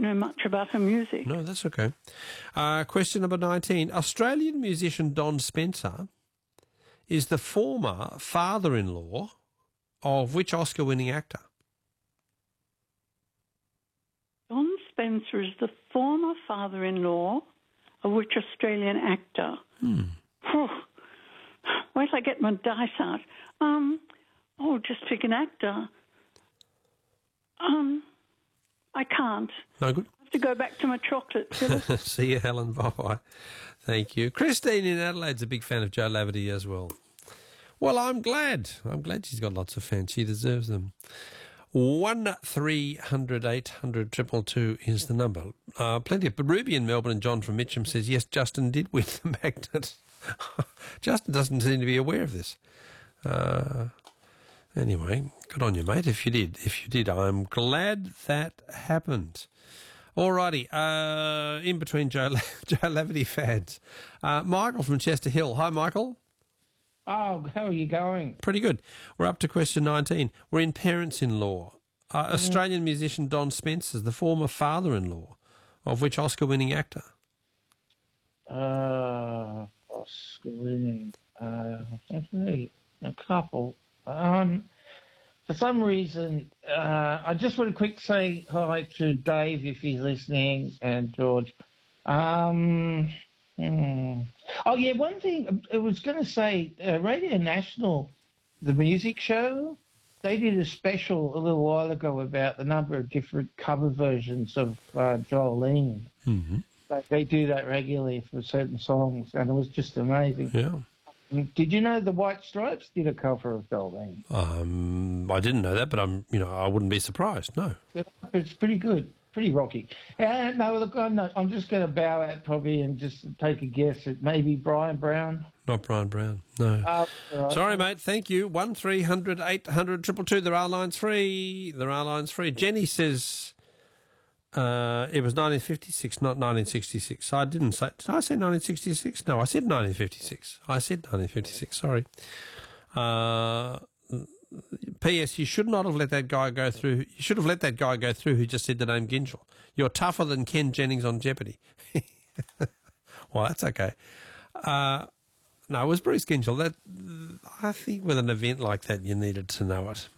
know much about her music. No, that's okay. Question number 19. Australian musician Don Spencer is the former father-in-law of which Oscar-winning actor? Don Spencer is the former father-in-law of which Australian actor? Whew. Wait till I get my dice out. Just pick an actor. I can't. No good? I have to go back to my chocolate, Phyllis. See you, Helen. Bye-bye. Thank you. Christine in Adelaide's a big fan of Joe Laverty as well. Well, I'm glad. I'm glad she's got lots of fans. She deserves them. 1300 800 222 is the number. Plenty of... Ruby in Melbourne and John from Mitcham says, yes, Justin did win the magnet. Justin doesn't seem to be aware of this. Anyway, good on you, mate, if you did. If you did, I'm glad that happened. Alrighty, in between Joe Laverty fans. Michael from Chester Hill. Hi, Michael. Oh, how are you going? Pretty good. We're up to question 19. We're in parents-in-law. Australian musician Don Spencer, the former father-in-law of which Oscar-winning actor? Oscar-winning. A couple. For some reason, I just want to quick say hi to Dave if he's listening, and George. Oh, yeah, one thing I was going to say, Radio National, the music show, they did a special a little while ago about the number of different cover versions of Jolene. Mm-hmm. Like they do that regularly for certain songs, and it was just amazing. Yeah. Did you know the White Stripes did a cover of Jolene? I didn't know that, but I wouldn't be surprised. No. It's pretty good. Pretty rocky. No, look, I'm just going to bow out probably and just take a guess at maybe Brian Brown. Not Brian Brown, no. Right. Sorry, mate, thank you. 1300 800 222. There are lines free. There are lines free. Jenny says it was 1956, not 1966. I didn't say... Did I say 1966? No, I said 1956. I said 1956, sorry. P.S. You should not have let that guy go through. You should have let that guy go through who just said the name Ginchel. You're tougher than Ken Jennings on Jeopardy. Well, that's okay. No, it was Bruce Ginchel. That I think with an event like that, you needed to know it.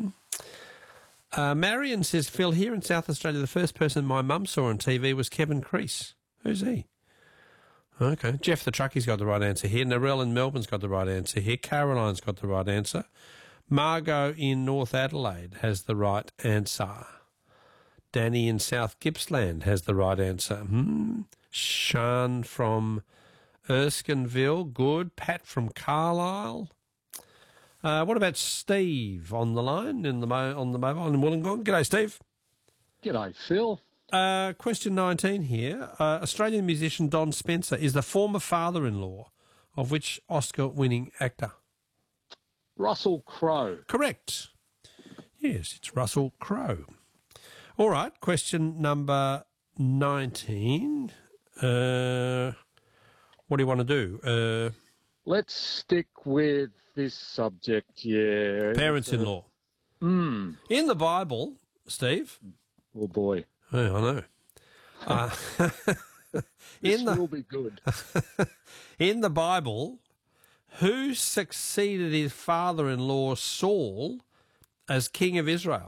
Marion says, Phil, here in South Australia, the first person my mum saw on TV was Kevin Crease. Who's he? Okay. Jeff the Truckie's got the right answer here. Narelle in Melbourne's got the right answer here. Caroline's got the right answer. Margot in North Adelaide has the right answer. Danny in South Gippsland has the right answer. Sean from Erskineville, good. Pat from Carlisle. What about Steve on the line on the mobile in Wollongong? G'day, Steve. G'day, Phil. Question 19 here. Australian musician Don Spencer is the former father-in-law of which Oscar-winning actor? Russell Crowe. Correct. Yes, it's Russell Crowe. All right, question number 19. What do you want to do? Let's stick with this subject, yeah. Parents-in-law. In the Bible, Steve. Oh, boy. Yeah, I know. This will be good. In the Bible, who succeeded his father-in-law Saul as king of Israel?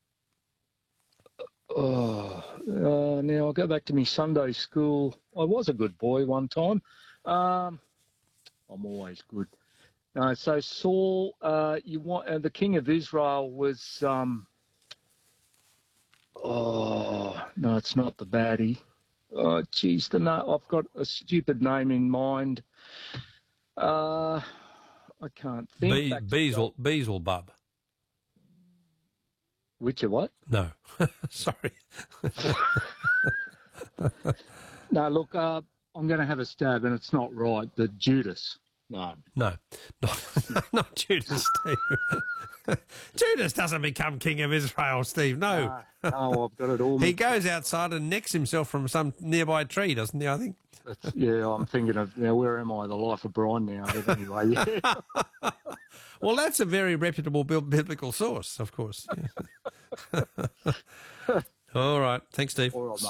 Now I'll go back to my Sunday school. I was a good boy one time. I'm always good. So Saul, the king of Israel was. No, it's not the baddie. Oh, geez, I've got a stupid name in mind. I can't think. Beelzebub. Which of what? No, sorry. No, look, I'm going to have a stab, and it's not right. The Judas. No, not Judas, Steve. Judas doesn't become king of Israel, Steve. No. No, I've got it all. He goes outside and necks himself from some nearby tree, doesn't he? I think. Yeah, I'm thinking of now. Where am I? The Life of Brian now. But anyway, yeah. Well, that's a very reputable biblical source, of course. Yeah. All right. Thanks, Steve. All right, mate.